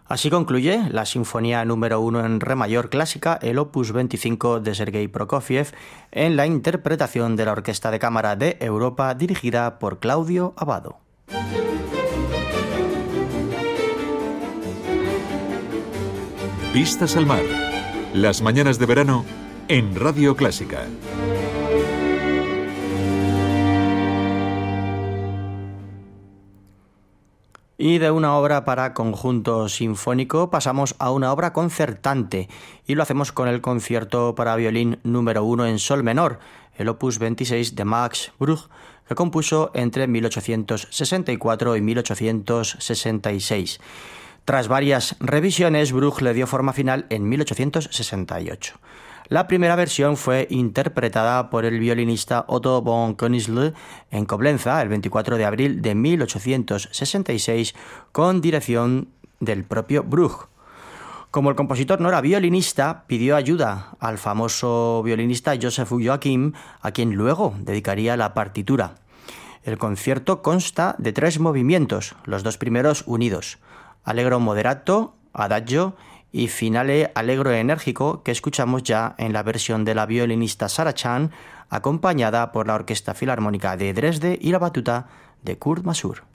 Así concluye la Sinfonía número 1 en re mayor clásica, el Opus 25 de Sergei Prokofiev, en la interpretación de la Orquesta de Cámara de Europa dirigida por Claudio Abbado. Vistas al mar. Las mañanas de verano en Radio Clásica. Y de una obra para conjunto sinfónico pasamos a una obra concertante y lo hacemos con el concierto para violín número 1 en sol menor, el Opus 26 de Max Bruch, que compuso entre 1864 y 1866. Tras varias revisiones, Bruch le dio forma final en 1868. La primera versión fue interpretada por el violinista Otto von Königsl en Coblenza el 24 de abril de 1866 con dirección del propio Bruch. Como el compositor no era violinista, pidió ayuda al famoso violinista Joseph Joachim, a quien luego dedicaría la partitura. El concierto consta de 3 movimientos, los 2 primeros unidos: Allegro moderato, Adagio y Finale allegro enérgico, que escuchamos ya en la versión de la violinista Sarah Chan, acompañada por la Orquesta Filarmónica de Dresde y la batuta de Kurt Masur.